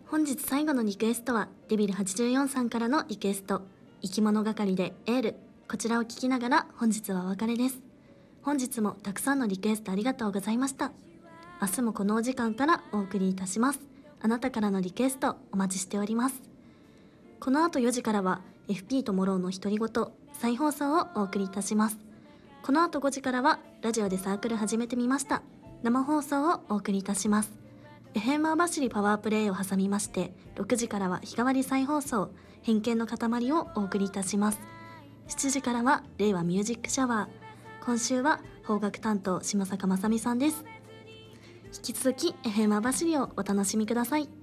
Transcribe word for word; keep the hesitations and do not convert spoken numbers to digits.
本日最後のリクエストはデビルはちじゅうよんさんからのリクエスト、生き物係でエール。こちらを聞きながら本日はお別れです。本日もたくさんのリクエストありがとうございました。明日もこのお時間からお送りいたします。あなたからのリクエストお待ちしております。この後よじからは エフピー とモローの独り言再放送をお送りいたします。この後ごじからはラジオでサークル始めてみました生放送をお送りいたします。エフエム 網走パワープレイを挟みましてろくじからは日替わり再放送偏見の塊をお送りいたします。しちじからは令和ミュージックシャワー。今週は邦楽担当下坂まさみさんです。引き続き エフエム 網走をお楽しみください。